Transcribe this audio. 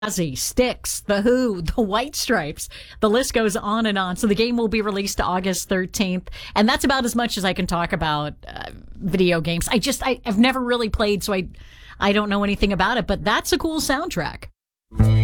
Ozzy, Styx, The Who, The White Stripes. The list goes on and on. So the game will be released August 13th. And that's about as much as I can talk about video games. I've never really played, so I don't know anything about it. But that's a cool soundtrack.